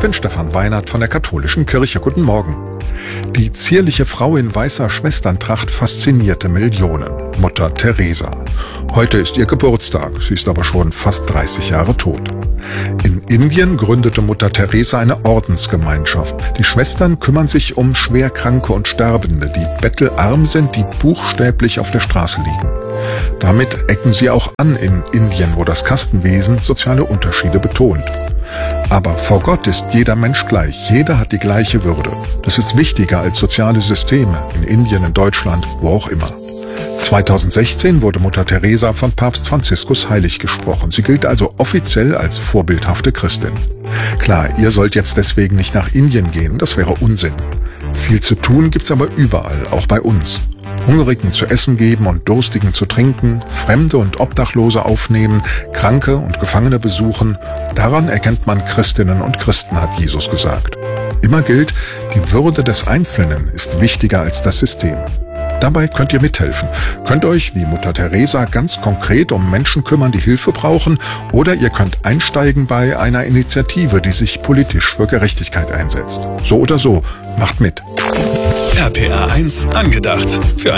bin Stefan Weinert von der Katholischen Kirche. Guten Morgen. Die zierliche Frau in weißer Schwesterntracht faszinierte Millionen. Mutter Teresa. Heute ist ihr Geburtstag, sie ist aber schon fast 30 Jahre tot. In Indien gründete Mutter Teresa eine Ordensgemeinschaft. Die Schwestern kümmern sich um Schwerkranke und Sterbende, die bettelarm sind, die buchstäblich auf der Straße liegen. Damit ecken sie auch an in Indien, wo das Kastenwesen soziale Unterschiede betont. Aber vor Gott ist jeder Mensch gleich, jeder hat die gleiche Würde. Das ist wichtiger als soziale Systeme, in Indien, in Deutschland, wo auch immer. 2016 wurde Mutter Teresa von Papst Franziskus heilig gesprochen. Sie gilt also offiziell als vorbildhafte Christin. Klar, ihr sollt jetzt deswegen nicht nach Indien gehen, das wäre Unsinn. Viel zu tun gibt's aber überall, auch bei uns. Hungrigen zu essen geben und Durstigen zu trinken, Fremde und Obdachlose aufnehmen, Kranke und Gefangene besuchen. Daran erkennt man Christinnen und Christen, hat Jesus gesagt. Immer gilt, die Würde des Einzelnen ist wichtiger als das System. Dabei könnt ihr mithelfen. Könnt euch, wie Mutter Teresa, ganz konkret um Menschen kümmern, die Hilfe brauchen, oder ihr könnt einsteigen bei einer Initiative, die sich politisch für Gerechtigkeit einsetzt. So oder so, macht mit. RPR 1 angedacht. Für